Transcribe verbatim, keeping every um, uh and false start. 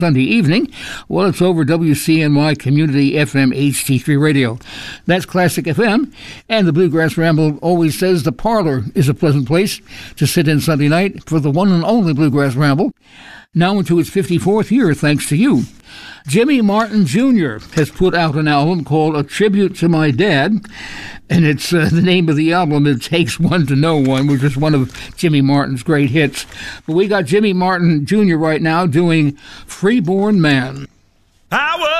Sunday evening. Well, it's over W C N Y Community F M H D three Radio. That's Classic F M, and the Bluegrass Ramble always says the parlor is a pleasant place to sit in Sunday night for the one and only Bluegrass Ramble, now into its fifty-fourth year, thanks to you. Jimmy Martin Junior has put out an album called A Tribute to My Dad, and it's uh, the name of the album, It Takes One to Know One, which is one of Jimmy Martin's great hits. But we got Jimmy Martin Junior right now doing Freeborn Man. I was